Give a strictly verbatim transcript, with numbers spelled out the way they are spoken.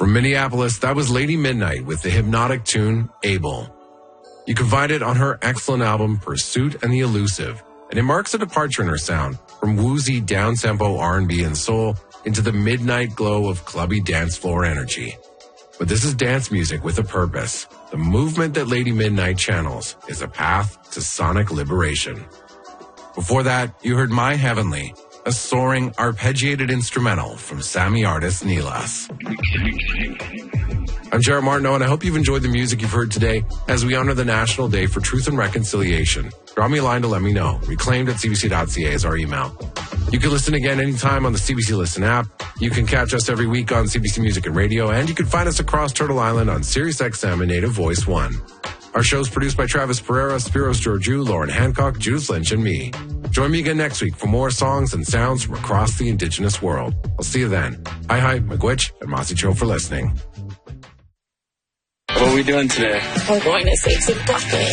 From Minneapolis, that was Lady Midnight with the hypnotic tune, Able. You can find it on her excellent album, Pursuit and the Elusive, and it marks a departure in her sound from woozy down-tempo R and B and soul into the midnight glow of clubby dance floor energy. But this is dance music with a purpose. The movement that Lady Midnight channels is a path to sonic liberation. Before that, you heard My Heavenly, a soaring, arpeggiated instrumental from Sami artist Nilas. I'm Jared Martineau, and I hope you've enjoyed the music you've heard today as we honor the National Day for Truth and Reconciliation. Drop me a line to let me know. Reclaimed at c b c dot c a is our email. You can listen again anytime on the C B C Listen app. You can catch us every week on C B C Music and Radio, and you can find us across Turtle Island on Sirius X M and Native Voice One. Our show is produced by Travis Pereira, Spiros Georgiou, Lauren Hancock, Judith Lynch, and me. Join me again next week for more songs and sounds from across the Indigenous world. I'll see you then. Hi, hi, Miigwech, and Masi Cho for listening. What are we doing today? We're going to save some ducklings.